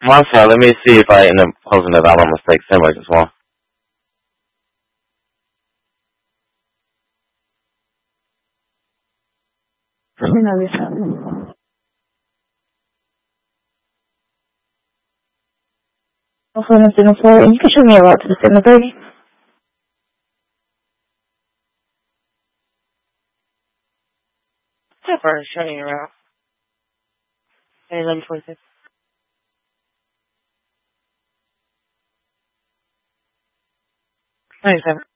Martha, let me see if I end up posting a valid mistake similar as well. No avisaron. Unfortunately, no fue. You can show me about this in the 30. Pepper, show me around. 11:46. 97.